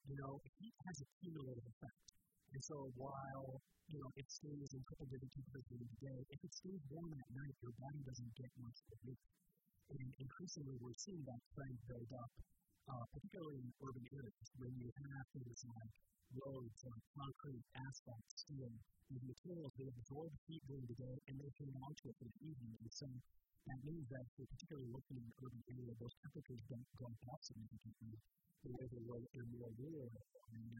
heat has a cumulative effect. And so while, it stays in triple digit temperatures during the day, if it stays warm at night, your body doesn't get much relief. And increasingly, we're seeing that trend build up, particularly in urban areas, when you have things like roads, like concrete, asphalt, steel, these materials, they absorb heat during the day, and they hang on to it for the evening. And so that means that if you're particularly looking in an urban area, those temperatures don't go up significantly the way they will in more rural areas. And